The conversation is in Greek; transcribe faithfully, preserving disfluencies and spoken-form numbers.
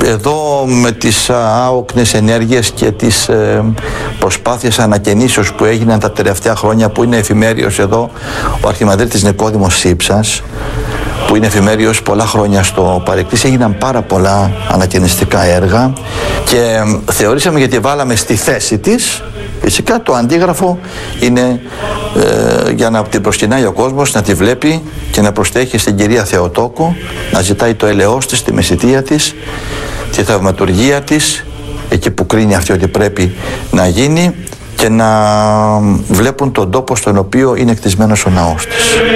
Εδώ με τις άοκνες ενέργειες και τις ε, προσπάθειες ανακαινήσεως που έγιναν τα τελευταία χρόνια, που είναι εφημέριος εδώ ο Αρχιμανδρίτης Νικόδημος Σύψας, που είναι εφημέριος πολλά χρόνια στο Παρεκτής, έγιναν πάρα πολλά ανακαινιστικά έργα και ε, θεωρήσαμε, γιατί βάλαμε στη θέση της. Φυσικά το αντίγραφο είναι ε, για να την προσκυνάει ο κόσμος, να τη βλέπει και να προστέχει στην κυρία Θεοτόκο, να ζητάει το έλεος της, τη μεσητεία της, τη θαυματουργία της, εκεί που κρίνει αυτή ότι πρέπει να γίνει, και να βλέπουν τον τόπο στον οποίο είναι κτισμένος ο ναός της.